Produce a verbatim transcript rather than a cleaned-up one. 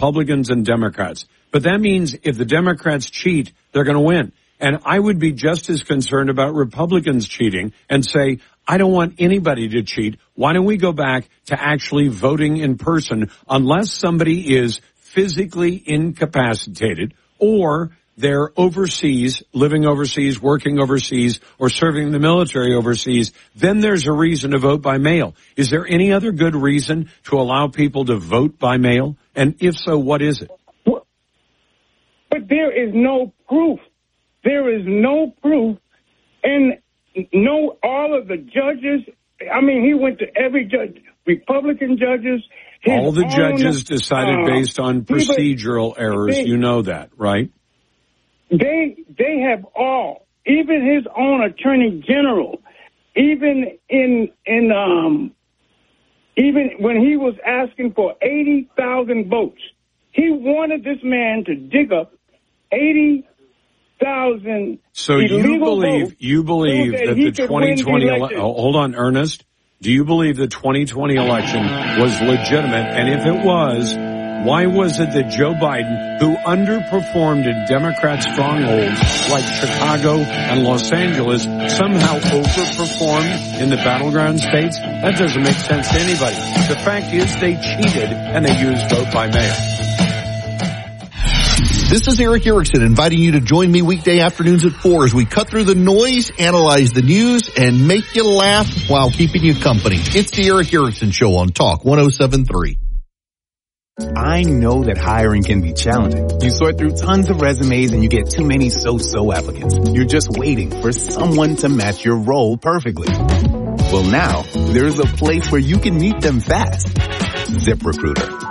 Republicans and Democrats. But that means if the Democrats cheat, they're going to win. And I would be just as concerned about Republicans cheating and say, I don't want anybody to cheat. Why don't we go back to actually voting in person unless somebody is physically incapacitated or they're overseas, living overseas, working overseas, or serving the military overseas, then there's a reason to vote by mail. Is there any other good reason to allow people to vote by mail? And if so, what is it? But there is no proof. There is no proof. And no, all of the judges, I mean, he went to every judge, Republican judges. All the judges own, decided uh, based on procedural errors. They, you know that, right? They they have all, even his own attorney general, even in in um, even when he was asking for eighty thousand votes, he wanted this man to dig up eighty thousand. So you believe you believe that, that the twenty twenty election. Ele- hold on, Ernest. Do you believe the twenty twenty election was legitimate? And if it was, why was it that Joe Biden, who underperformed in Democrat strongholds like Chicago and Los Angeles, somehow overperformed in the battleground states? That doesn't make sense to anybody. The fact is they cheated and they used vote by mail. This is Eric Erickson inviting you to join me weekday afternoons at four as we cut through the noise, analyze the news, and make you laugh while keeping you company. It's the Eric Erickson Show on Talk one oh seven point three. I know that hiring can be challenging. You sort through tons of resumes and you get too many so-so applicants. You're just waiting for someone to match your role perfectly. Well, now there's a place where you can meet them fast. ZipRecruiter.